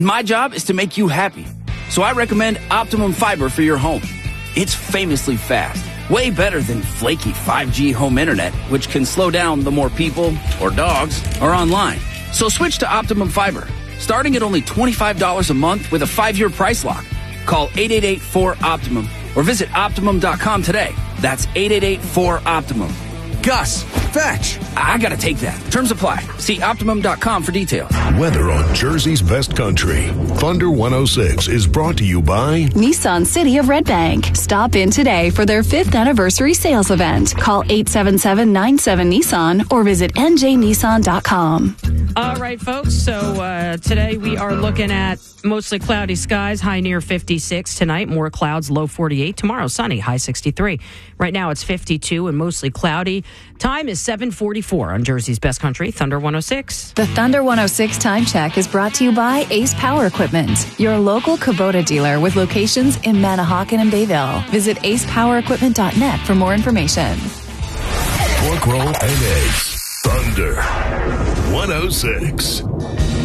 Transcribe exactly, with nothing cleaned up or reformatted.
My job is to make you happy, so I recommend Optimum Fiber for your home. It's famously fast, way better than flaky five G home internet, which can slow down the more people or dogs are online. So switch to Optimum Fiber, starting at only twenty-five dollars a month with a five-year price lock. Call eight eight eight, four, OPTIMUM or visit optimum dot com today. That's eight eight eight, four, OPTIMUM. Gus, fetch. I gotta take that. Terms apply. See optimum dot com for details. Weather on Jersey's best country. Thunder one oh six is brought to you by Nissan City of Red Bank. Stop in today for their fifth anniversary sales event. Call eight seven seven, nine seven, Nissan or visit n j nissan dot com. All right, folks. So uh, today we are looking at mostly cloudy skies, high near fifty-six. Tonight, more clouds, low forty-eight. Tomorrow, sunny, high sixty-three. Right now, it's fifty-two and mostly cloudy. Time is seven forty-four on Jersey's best country, Thunder one oh six. The Thunder one oh six time check is brought to you by Ace Power Equipment, your local Kubota dealer with locations in Manahawkin and Bayville. Visit ace power equipment dot net for more information. Pork roll and eggs. Thunder one oh six.